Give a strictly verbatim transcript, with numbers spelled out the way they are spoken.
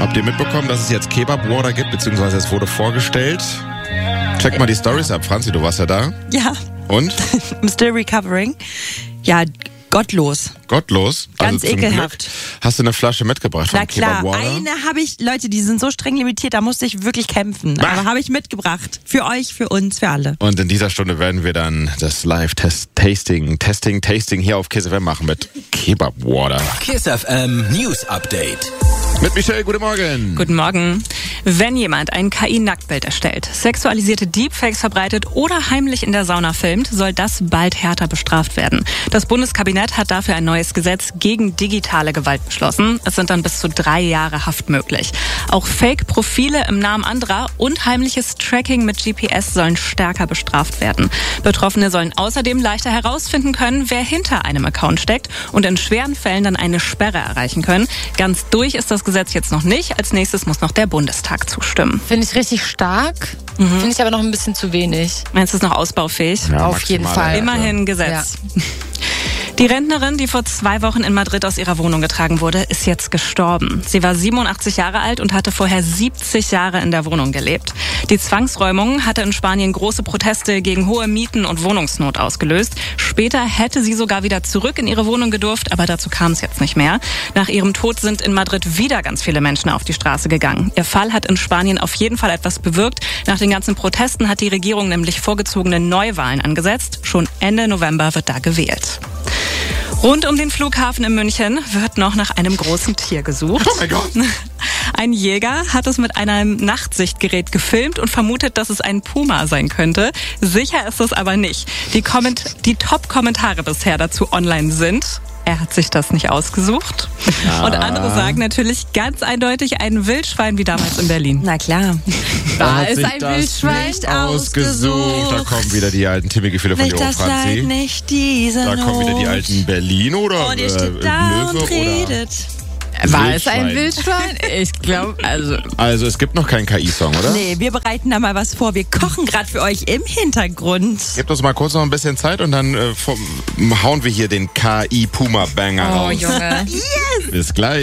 Habt ihr mitbekommen, dass es jetzt Kebab-Water gibt, beziehungsweise es wurde vorgestellt? Check mal die Stories ab. Franzi, du warst ja da. Ja. Und? I'm still recovering. Ja, gottlos. Gottlos? Ganz also ekelhaft. Glück hast du eine Flasche mitgebracht Na von klar, Kebab-Water? eine habe ich, Leute, die sind so streng limitiert, da musste ich wirklich kämpfen. Bah. Aber habe ich mitgebracht. Für euch, für uns, für alle. Und in dieser Stunde werden wir dann das Live-Tasting, Testing, Tasting hier auf Kiss F M machen mit Kebab-Water. Kiss F M News Update. Mit Michelle, guten Morgen. Guten Morgen. Wenn jemand ein K I-Nacktbild erstellt, sexualisierte Deepfakes verbreitet oder heimlich in der Sauna filmt, soll das bald härter bestraft werden. Das Bundeskabinett hat dafür ein neues Gesetz gegen digitale Gewalt beschlossen. Es sind dann bis zu drei Jahre Haft möglich. Auch Fake-Profile im Namen anderer und heimliches Tracking mit G P S sollen stärker bestraft werden. Betroffene sollen außerdem leichter herausfinden können, wer hinter einem Account steckt und in schweren Fällen dann eine Sperre erreichen können. Ganz durch ist das Gesetz jetzt noch nicht. Als nächstes muss noch der Bundestag zustimmen. Finde ich richtig stark, mhm. finde ich aber noch ein bisschen zu wenig. Meinst du, es ist noch ausbaufähig? Ja, Auf jeden Fall. Immerhin Gesetz. Ja. Die Rentnerin, die vor zwei Wochen in Madrid aus ihrer Wohnung getragen wurde, ist jetzt gestorben. Sie war siebenundachtzig Jahre alt und hatte vorher siebzig Jahre in der Wohnung gelebt. Die Zwangsräumung hatte in Spanien große Proteste gegen hohe Mieten und Wohnungsnot ausgelöst. Später hätte sie sogar wieder zurück in ihre Wohnung gedurft, aber dazu kam es jetzt nicht mehr. Nach ihrem Tod sind in Madrid wieder ganz viele Menschen auf die Straße gegangen. Ihr Fall hat in Spanien auf jeden Fall etwas bewirkt. Nach den ganzen Protesten hat die Regierung nämlich vorgezogene Neuwahlen angesetzt. Schon Ende November wird da gewählt. Rund um den Flughafen in München wird noch nach einem großen Tier gesucht. Oh mein Gott! Ein Jäger hat es mit einem Nachtsichtgerät gefilmt und vermutet, dass es ein Puma sein könnte. Sicher ist es aber nicht. Die, Komment- die Top-Kommentare bisher dazu online sind: Er hat sich das nicht ausgesucht. Ja. Und andere sagen natürlich ganz eindeutig ein Wildschwein wie damals in Berlin. Na klar. Da Hat ist sich ein das Wildschwein nicht ausgesucht. Da kommen wieder die alten Timmy-Gefühle von Nicht dir hoch, das Leid, Franzi. nicht diese Da kommen wieder die Not. alten Berlin oder Und ihr äh, steht da Löwe und redet. War es ein Wildschwein. Wildschwein? Ich glaube, also... Also es gibt noch keinen K I-Song, oder? Nee, wir bereiten da mal was vor. Wir kochen gerade für euch im Hintergrund. Gebt uns mal kurz noch ein bisschen Zeit und dann äh, vom, hauen wir hier den K I-Puma-Banger Oh, raus. Junge. Yes! Bis gleich.